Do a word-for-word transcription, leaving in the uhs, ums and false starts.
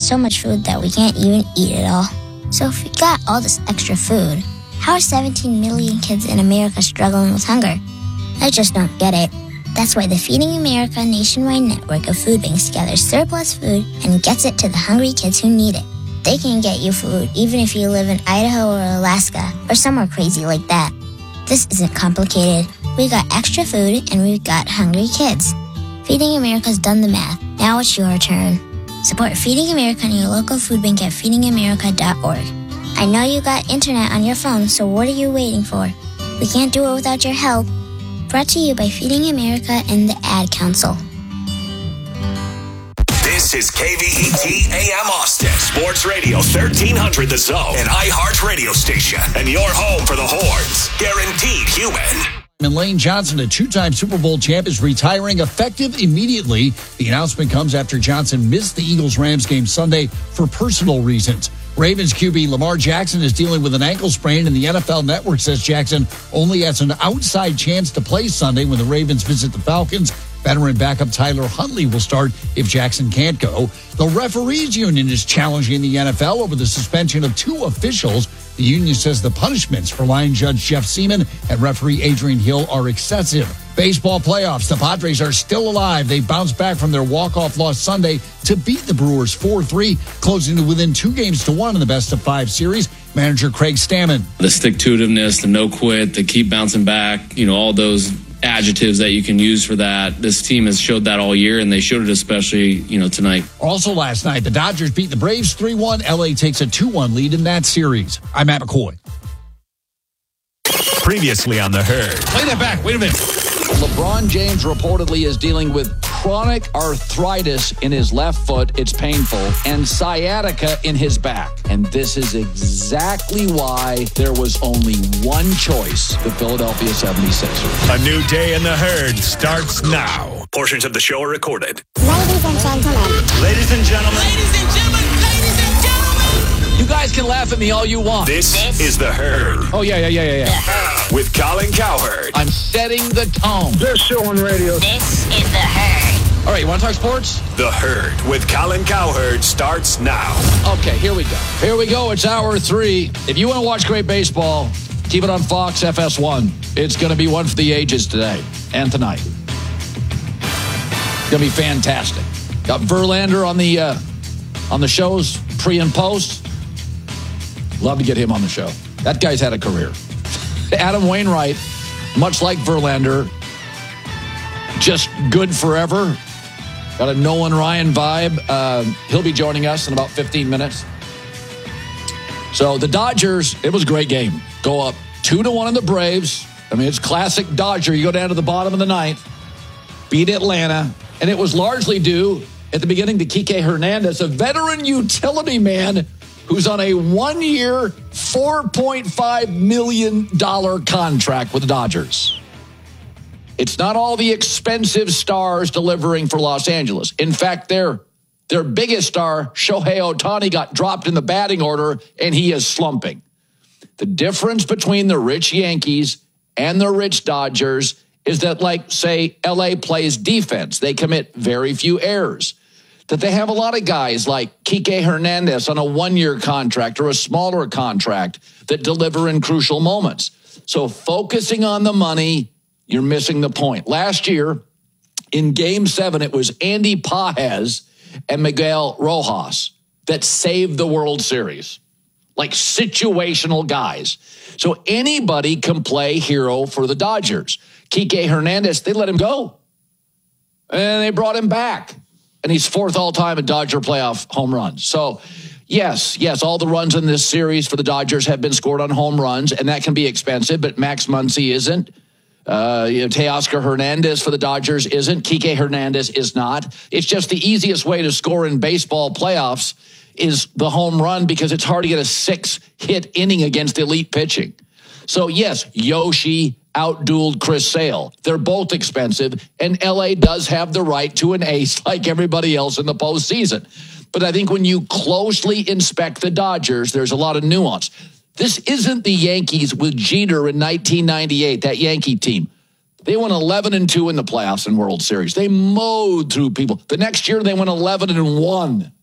so much food that we can't even eat it all. So if we got all this extra food, how are seventeen million kids in America struggling with hunger? I just don't get it. That's why the Feeding America nationwide network of food banks gathers surplus food and gets it to the hungry kids who need it. They can get you food even if you live in Idaho or Alaska or somewhere crazy like that. This isn't complicated. We got extra food and we've got hungry kids. Feeding America's done the math. Now it's your turn. Support Feeding America and your local food bank at feeding america dot org. I know you got internet on your phone, so what are you waiting for? We can't do it without your help. Brought to you by Feeding America and the Ad Council. This is K V E T A M Austin, Sports Radio thirteen hundred The Zone, an iHeart radio station, and your home for the Horns. Guaranteed human. And Lane Johnson, a two-time Super Bowl champ, is retiring effective immediately. The announcement comes after Johnson missed the Eagles-Rams game Sunday for personal reasons. Ravens Q B Lamar Jackson is dealing with an ankle sprain, and the N F L Network says Jackson only has an outside chance to play Sunday when the Ravens visit the Falcons. Veteran backup Tyler Huntley will start if Jackson can't go. The Referees Union is challenging the N F L over the suspension of two officials. The union says the punishments for line judge Jeff Seaman and referee Adrian Hill are excessive. Baseball playoffs. The Padres are still alive. They bounced back from their walk-off loss Sunday to beat the Brewers four three, closing to within two games to one in the best-of-five series. Manager Craig Stammen. The stick-to-itiveness, the no-quit, the keep bouncing back, you know, all those adjectives that you can use for that. This team has showed that all year, and they showed it especially, you know, tonight. Also last night, the Dodgers beat the Braves three one. L A takes a two one lead in that series. I'm Matt McCoy. Previously on The Herd. Play that back. Wait a minute. LeBron James reportedly is dealing with chronic arthritis in his left foot. It's painful. And sciatica in his back. And this is exactly why there was only one choice, the Philadelphia seventy-sixers. A new day in The Herd starts now. Portions of the show are recorded. Ladies and gentlemen. Ladies and gentlemen. Ladies and gentlemen. Ladies and gentlemen. You guys can laugh at me all you want. This, this is The Herd. Oh, yeah, yeah, yeah, yeah, yeah. With Colin Cowherd. I'm setting the tone. Best show on radio. This is The Herd. All right, you want to talk sports? The Herd with Colin Cowherd starts now. Okay, here we go. Here we go. It's hour three. If you want to watch great baseball, keep it on Fox F S one. It's going to be one for the ages today and tonight. It's going to be fantastic. Got Verlander on the uh, on the shows pre and post. Love to get him on the show. That guy's had a career. Adam Wainwright, much like Verlander, just good forever. Got a Nolan Ryan vibe. Uh, he'll be joining us in about fifteen minutes. So the Dodgers, it was a great game. Go up two to one on the Braves. I mean, it's classic Dodger. You go down to the bottom of the ninth, beat Atlanta, and it was largely due at the beginning to Kike Hernandez, a veteran utility man who's on a one-year, four point five million dollars contract with the Dodgers. It's not all the expensive stars delivering for Los Angeles. In fact, their, their biggest star, Shohei Ohtani, got dropped in the batting order, and he is slumping. The difference between the rich Yankees and the rich Dodgers is that, like, say, L A plays defense. They commit very few errors. That they have a lot of guys like Kike Hernandez on a one-year contract or a smaller contract that deliver in crucial moments. So focusing on the money, you're missing the point. Last year, in Game seven, it was Andy Pages and Miguel Rojas that saved the World Series. Like situational guys. So anybody can play hero for the Dodgers. Kike Hernandez, they let him go. And they brought him back. And he's fourth all-time in Dodger playoff home runs. So, yes, yes, all the runs in this series for the Dodgers have been scored on home runs, and that can be expensive, but Max Muncy isn't. Uh, you know, Teoscar Hernandez for the Dodgers isn't. Kike Hernandez is not. It's just the easiest way to score in baseball playoffs is the home run because it's hard to get a six-hit inning against elite pitching. So, yes, Yoshi outdueled Chris Sale. They're both expensive, and L A does have the right to an ace like everybody else in the postseason. But I think when you closely inspect the Dodgers, there's a lot of nuance. This isn't the Yankees with Jeter in nineteen ninety-eight, that Yankee team. They went eleven and two in the playoffs and World Series. They mowed through people. The next year, they went eleven and one.